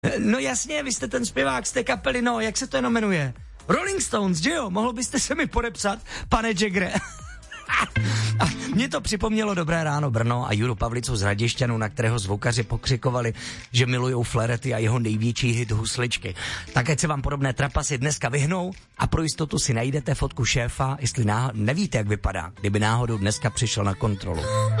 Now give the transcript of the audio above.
No jasně, vy jste ten zpěvák z té kapely, no, jak se to jenom jmenuje? Rolling Stones, že jo? Mohl byste se mi podepsat, pane Jaggere? A mě to připomnělo Dobré ráno Brno a Juru Pavlicu z Raděšťanů, na kterého zvukaři pokřikovali, že milujou Flerety a jeho největší hit Husličky. Tak ať se vám podobné trapasy dneska vyhnou a pro jistotu si najdete fotku šéfa, jestli nevíte, jak vypadá, kdyby náhodou dneska přišel na kontrolu.